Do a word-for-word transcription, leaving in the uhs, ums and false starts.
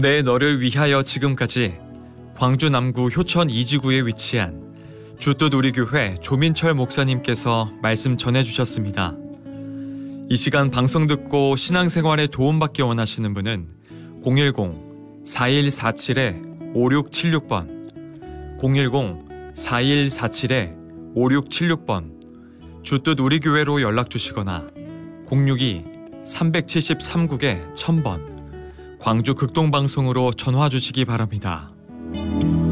내 너를 위하여 지금까지 광주 남구 효천 이지구에 위치한 주뜻우리교회 조민철 목사님께서 말씀 전해주셨습니다. 이 시간 방송 듣고 신앙생활에 도움받기 원하시는 분은 공일공 사일사칠 오육칠육 번 공일공 사일사칠 오육칠육 번 주뜻우리교회로 연락주시거나 공육이 삼칠삼 국에 천 번 광주 극동방송으로 전화 주시기 바랍니다.